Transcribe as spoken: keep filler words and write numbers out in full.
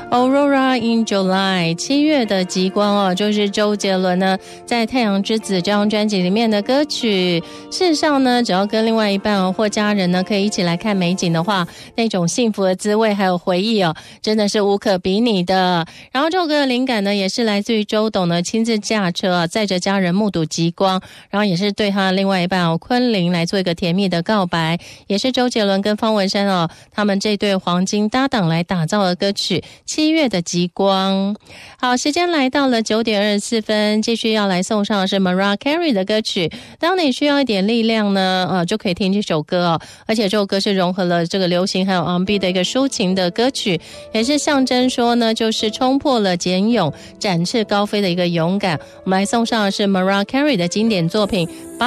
Aurora in July 七月的极光哦，就是周杰伦呢在太阳之子这张专辑里面的歌曲。事实上呢，只要跟另外一半哦或家人呢可以一起来看美景的话，那种幸福的滋味还有回忆哦，真的是无可比拟的。然后这首歌的灵感呢也是来自于周董呢亲自驾车啊载着家人目睹极光，然后也是对他的另外一半哦昆凌来做一个甜蜜的告白，也是周杰伦跟方文山哦他们这对黄金搭档来打造的歌曲七月的极光。好，时间来到了九点二十四分，继续要来送上的是 Mariah Carey 的歌曲。当你需要一点力量呢，呃，就可以听这首歌哦。而且这首歌是融合了这个流行还有 R and B 的一个抒情的歌曲，也是象征说呢，就是冲破了茧蛹，展翅高飞的一个勇敢。我们来送上的是 Mariah Carey 的经典作品。